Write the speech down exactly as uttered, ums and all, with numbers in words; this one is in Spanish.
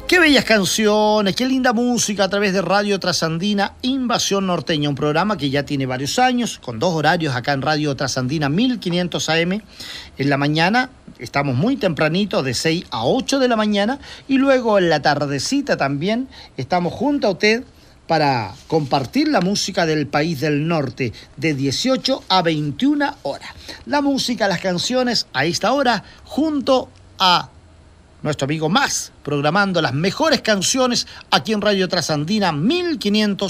Qué bellas canciones, qué linda música a través de Radio Trasandina Invasión Norteña, un programa que ya tiene varios años, con dos horarios acá en Radio Trasandina mil quinientos A M. En la mañana estamos muy tempranito, de seis a ocho de la mañana, y luego en la tardecita también estamos junto a usted para compartir la música del país del norte, de dieciocho a veintiuna horas. La música, las canciones a esta hora, junto a nuestro amigo Max, programando las mejores canciones aquí en Radio Trasandina mil quinientos